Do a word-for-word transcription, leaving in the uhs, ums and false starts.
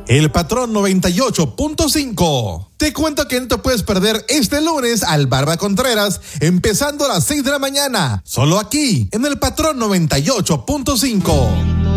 El Patrón noventa y ocho punto cinco. Te cuento que no te puedes perder este lunes al Barba Contreras, empezando a las seis de la mañana, solo aquí, en el Patrón noventa y ocho punto cinco.